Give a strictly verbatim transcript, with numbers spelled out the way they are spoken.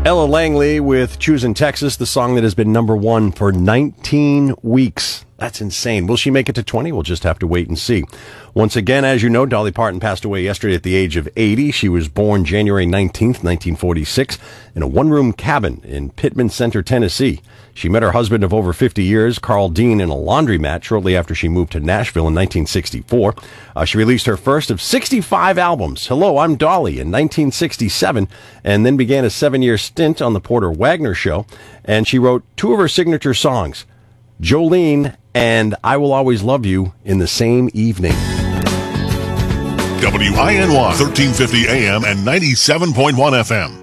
Ella Langley with Choosing Texas, the song that has been number one for nineteen weeks. That's insane. Will she make it to twenty? We'll just have to wait and see. Once again, as you know, Dolly Parton passed away yesterday at the age of eighty. She was born January nineteenth, nineteen forty-six, in a one-room cabin in Pittman Center, Tennessee. She met her husband of over fifty years, Carl Dean, in a laundromat shortly after she moved to Nashville in nineteen sixty-four. Uh, she released her first of sixty-five albums, Hello, I'm Dolly, in nineteen sixty-seven, and then began a seven-year stint on the Porter Wagner Show. And she wrote two of her signature songs, Jolene and I Will Always Love You, in the same evening. W I N Y, thirteen fifty A M and ninety-seven point one F M.